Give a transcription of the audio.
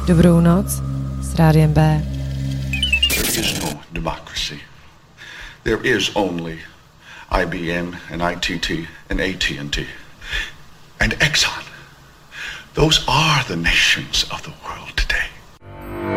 Dobrou noc s Rádiem B. There is no democracy. There is only IBM and ITT and AT&T and Exxon. Those are the nations of the world.